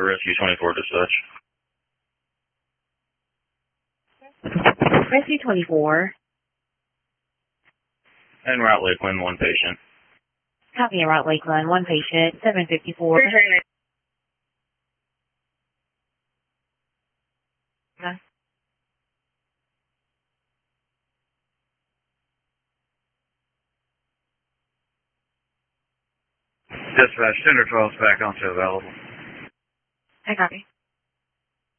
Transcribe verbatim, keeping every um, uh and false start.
Rescue twenty-four dispatch. Rescue twenty-four. En route Lakeland, one patient. Copy, en route Lakeland, one patient, seven fifty-four. Uh, Dispatch, Center twelve is back onto available. I copy.